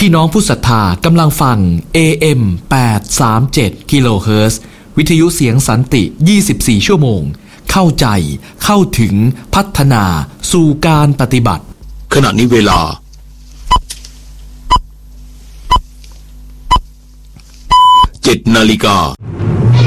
พี่น้องผู้ศรัทธากำลังฟัง AM 837 กิโลเฮิรตซ์วิทยุเสียงสันติ24ชั่วโมงเข้าใจเข้าถึงพัฒนาสู่การปฏิบัติขณะนี้เวลา 7 นาฬิกา